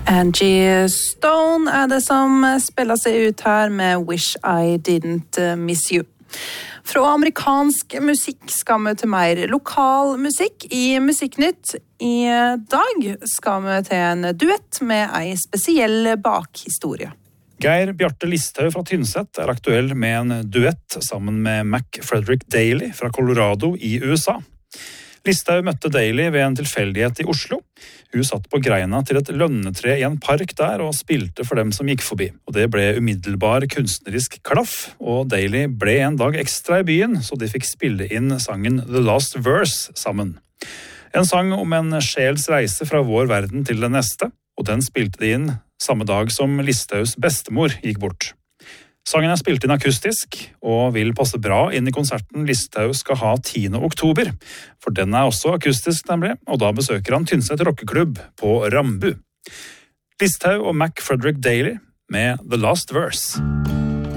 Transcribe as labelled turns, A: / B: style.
A: Angie Stone det som spiller seg ut her med Wish I Didn't Miss You. Fra amerikansk musikk skal vi til mer lokal musikk i Musikknytt. I dag skal vi til en duett med en spesiell bakhistorie.
B: Geir Bjarte Listhaug fra Tynset aktuell med en duett sammen med Mac Frederick Daly fra Colorado i USA. Listhaug møtte Daly ved en tilfeldighet i Oslo. Hun satt på greina til et lønnetre i en park der og spilte for dem som gikk forbi. Og det ble umiddelbar kunstnerisk klaff, og Daly ble en dag ekstra i byen, så de fikk spille inn sangen The Last Verse sammen. En sang om en sjels reise fra vår verden til den neste, og den spilte de inn samme dag som Listhaugs bestemor gikk bort. Sangen spilt inn akustisk, og vil passe bra inn i konserten Listhaug skal ha 10. oktober, for den også akustisk nemlig, og da besøker han Tynset rockeklubb på Rambu. Listhaug og Mac Frederick Daly med The Last Verse.